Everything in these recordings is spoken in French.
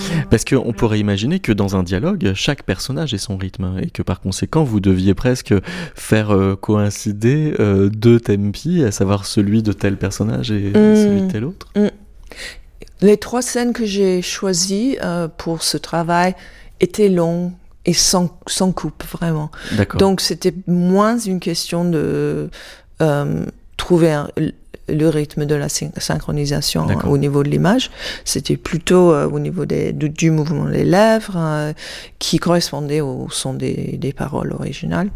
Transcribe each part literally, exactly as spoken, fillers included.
Parce qu'on pourrait imaginer que dans un dialogue, chaque personnage ait son rythme et que par conséquent, vous deviez presque faire euh, coïncider euh, deux tempi, à savoir celui de tel personnage et mmh. celui de tel autre. Mmh. Les trois scènes que j'ai choisies euh, pour ce travail étaient longues et sans, sans coupe, vraiment. D'accord. Donc, c'était moins une question de euh, trouver un, le rythme de la synchronisation D'accord. au niveau de l'image. C'était plutôt euh, au niveau des, du, du mouvement des lèvres euh, qui correspondait au son des, des paroles originales.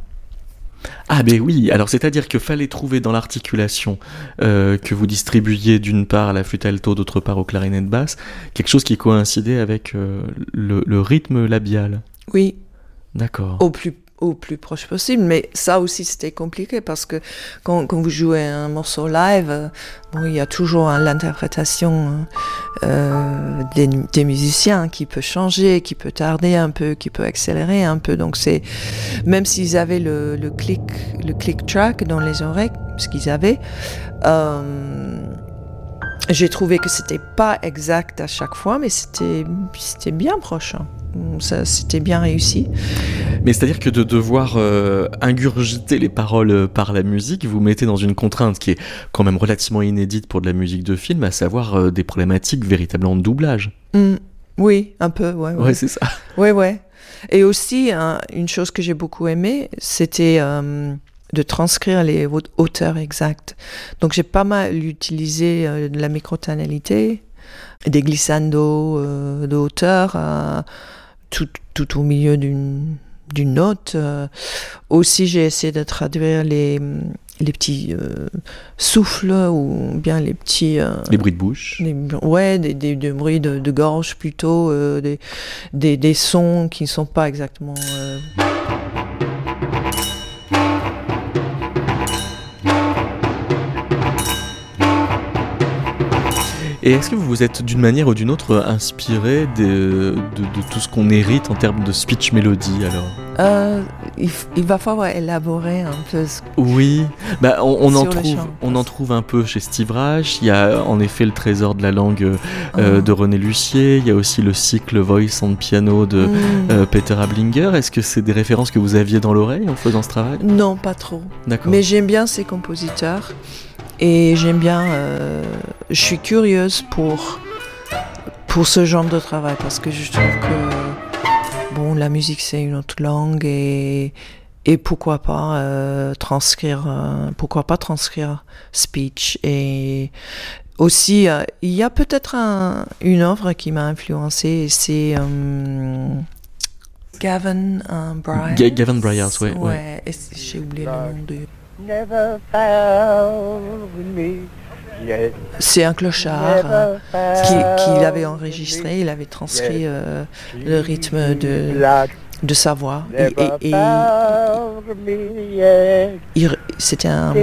Ah ben oui, alors c'est-à-dire qu'il fallait trouver dans l'articulation euh, que vous distribuiez d'une part à la flûte alto, d'autre part au clarinette basse, quelque chose qui coïncidait avec euh, le, le rythme labial. Oui. D'accord. Au plus au plus proche possible, mais ça aussi c'était compliqué parce que quand, quand vous jouez un morceau live, euh, bon, il y a toujours hein, l'interprétation euh, des, des musiciens qui peut changer, qui peut tarder un peu, qui peut accélérer un peu. Donc c'est même s'ils avaient le, le click le click track dans les oreilles, ce qu'ils avaient, euh, j'ai trouvé que c'était pas exact à chaque fois, mais c'était c'était bien proche. Hein. Ça, c'était bien réussi. Mais c'est-à-dire que de devoir euh, ingurgiter les paroles par la musique, vous mettez dans une contrainte qui est quand même relativement inédite pour de la musique de film, à savoir euh, des problématiques véritablement de doublage. Mmh, oui, un peu, ouais. Ouais, ouais c'est ça. Ouais, ouais. Et aussi, hein, une chose que j'ai beaucoup aimée, c'était euh, de transcrire les hauteurs exactes. Donc j'ai pas mal utilisé euh, de la microtonalité, des glissandos euh, de hauteur, euh, tout, tout au milieu d'une, d'une note. Euh, aussi, j'ai essayé de traduire les, les petits euh, souffles ou bien les petits... Euh, les bruits de bouche. Les, ouais, des, des, des bruits de, de gorge plutôt, euh, des, des, des sons qui ne sont pas exactement... Euh, Et est-ce que vous vous êtes d'une manière ou d'une autre inspiré de, de, de tout ce qu'on hérite en termes de speech mélodie alors euh, il, il va falloir élaborer un peu. Ce... Oui, bah, on, on, en trouve, on en trouve un peu chez Steve Reich. Il y a en effet le trésor de la langue euh, oh. de René Lucier. Il y a aussi le cycle Voice and Piano de mm. euh, Peter Ablinger. Est-ce que c'est des références que vous aviez dans l'oreille en faisant ce travail ? Non, pas trop. D'accord. Mais j'aime bien ces compositeurs. Et j'aime bien, euh, je suis curieuse pour, pour ce genre de travail parce que je trouve que bon, la musique c'est une autre langue et, et pourquoi pas euh, transcrire, euh, pourquoi pas transcrire speech. Et aussi, euh, il y a peut-être un, une œuvre qui m'a influencée, c'est euh, Gavin euh, Bryars. G- Gavin Bryars, oui. Ouais, ouais. Et j'ai oublié le nom de... Never found me yet. C'est un clochard euh, qui, qu'il avait enregistré, il avait transcrit euh, le rythme de, de sa voix. Et, et, et il, c'était un,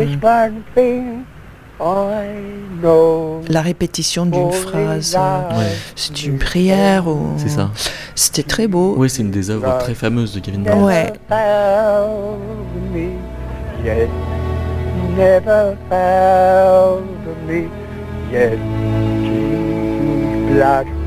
la répétition d'une phrase. Euh, ouais. C'est une prière. Ou... C'est ça. C'était très beau. Oui, c'est une des œuvres très fameuses de Gavin Bryars. Ouais. Yet, never found me yet. Black